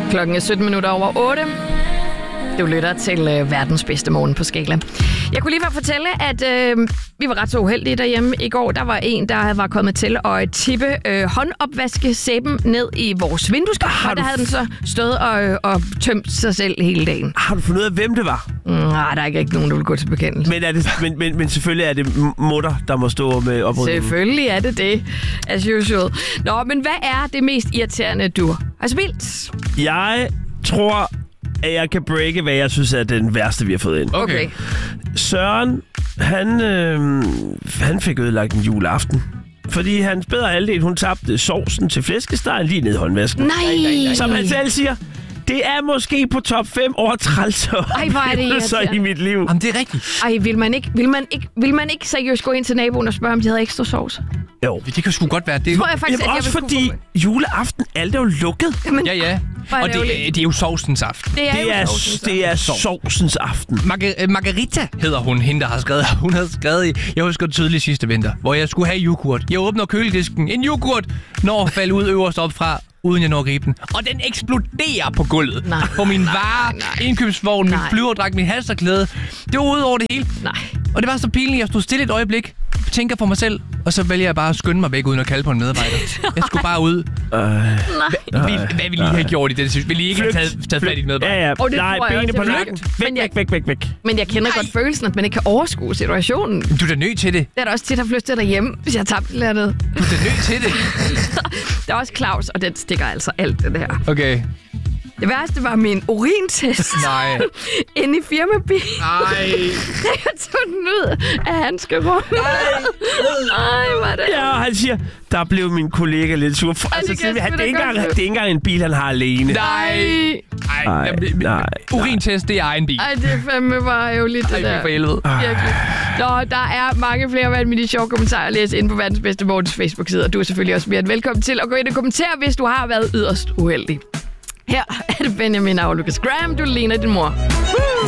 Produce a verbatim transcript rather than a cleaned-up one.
Klokken er sytten minutter over otte. Du lytter til øh, verdens bedste morgen på Skala. Jeg kunne lige bare fortælle, at øh, vi var ret så uheldige derhjemme i går. Der var en, der var kommet til at tippe øh, håndopvaskesæben ned i vores vindueskarm, og der havde den så stået og, og tømt sig selv hele dagen. Har du fundet ud af, hvem det var? Nej, der er ikke rigtig nogen, der vil gå til bekendelse. Men, er det, men, men, men selvfølgelig er det mutter, der må stå med oprydningen. Selvfølgelig er det det, as usual. Nå, men hvad er det mest irriterende, du har spildt? Jeg tror, at jeg kan breake, hvad jeg synes er den værste, vi har fået ind. Okay. Søren, han, øh, han fik ødelagt en juleaften. Fordi hans bedre halvdel, hun tabte sovsen til flæskestegen lige ned i håndvasken. Nej! Som han selv siger, det er måske på top fem over trælser i mit liv. Jamen, det er rigtigt. Ej, vil man ikke, vil man ikke, vil man ikke seriøst gå ind til naboen og spørge, om de havde ekstra sovs? Jo. Det kan sgu godt være. Det tror jeg faktisk, Jamen, at også jeg fordi få... juleaften, alt er jo lukket. Jamen, ja, ja. Og det, det er jo sovsens aften. Det er, det er, sovsens det er sovsens aften. Marga- Margarita hedder hun, hende der har skrevet. Hun har skrevet i, jeg husker tydeligt sidste vinter, hvor jeg skulle have yoghurt. Jeg åbner køledisken. En yoghurt når falder ud øverst op fra, uden jeg når at gribe den. Og den eksploderer på gulvet. Nej, på min nej, vare, nej. indkøbsvogn, min flyverdragt, min halsterklæde. Det var ud over det hele. Nej. Og det var så pinligt, jeg stod stille et øjeblik, tænker for mig selv, og så vælger jeg bare at skynde mig væk, uden at kalde på en medarbejder. Jeg skulle bare ud. Øh, Nej. Hvad, hvad ville I have gjort i den situation? Ville I ikke have taget, taget fat i en medarbejder? Ja, ja. Oh, Nej, benene på nakken. Væk, Men jeg- væk, væk, væk, væk. Men jeg kender godt følelsen, at man ikke kan overskue situationen. Du er da nødt til det. Det er da også tit, at flytte til derhjemme, hvis jeg har tabt et eller andet. Du er da nødt til det. Der er også Claus, og den stikker altså alt det der. Okay. Det værste var min urintest. Nej. Inde i firmabilen. Nej. Jeg tog den ud af handskerummet. Ej, var det. Ja, og han siger, der blev min kollega lidt sur. For, altså, det kan det, jeg han, det, er ikke sgu da engang, godt det er ikke engang en bil, han har alene. Nej. Nej, Nej. nej, Urintest, det er egen bil. Ej, det er fandme bare ærgerligt, det Ej, der. for helvede. Virkelig. Nå, der er mange flere vanvittige sjove kommentarer at læse inde på Verdens Bedste Morgens Facebook-side, og du er selvfølgelig også mere end velkommen til at gå ind og kommentere, hvis du har været yderst uheldig. Her er det Benjamin og Lucas Graham, du ligner din mor.